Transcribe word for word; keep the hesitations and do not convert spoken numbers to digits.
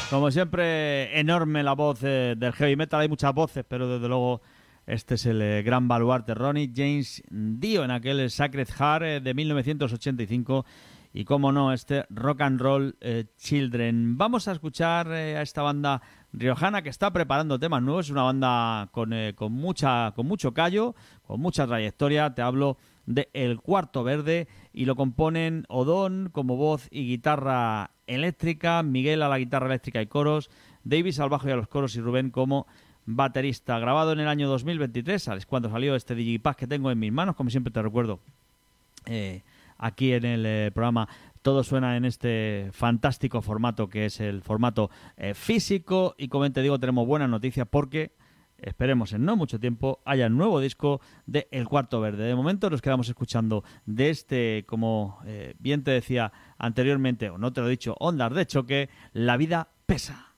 Como siempre, enorme la voz eh, del heavy metal. Hay muchas voces, pero desde luego este es el eh, gran baluarte. Ronnie James Dio en aquel Sacred Heart eh, de mil novecientos ochenta y cinco. Y cómo no, este Rock and Roll eh, Children. Vamos a escuchar eh, a esta banda riojana que está preparando temas nuevos. Es una banda con, eh, con, mucha, con mucho callo, con mucha trayectoria. Te hablo de El Cuarto Verde y lo componen Odón como voz y guitarra eléctrica, Miguel a la guitarra eléctrica y coros, Davis al bajo y a los coros y Rubén como baterista. Grabado en el año dos mil veintitrés, ¿sabes cuándo salió este Digipack que tengo en mis manos? Como siempre te recuerdo, eh, aquí en el eh, programa todo suena en este fantástico formato que es el formato eh, físico. Y como te digo, tenemos buenas noticias porque esperemos en no mucho tiempo haya un nuevo disco de El Cuarto Verde. De momento nos quedamos escuchando de este, como eh, bien te decía anteriormente, o no te lo he dicho, Ondas de Choque, La Vida Pesa.